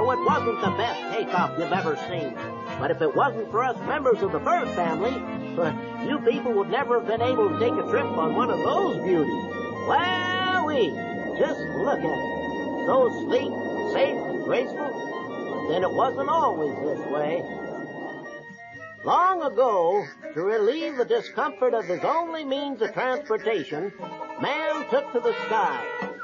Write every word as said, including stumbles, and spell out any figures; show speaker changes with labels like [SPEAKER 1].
[SPEAKER 1] know, it wasn't the best takeoff you've ever seen. But if it wasn't for us members of the Bird family, you people would never have been able to take a trip on one of those beauties. Wowee! Just look at it. So sleek, safe, and graceful. But then it wasn't always this way. Long ago, to relieve the discomfort of his only means of transportation, man took to the sky.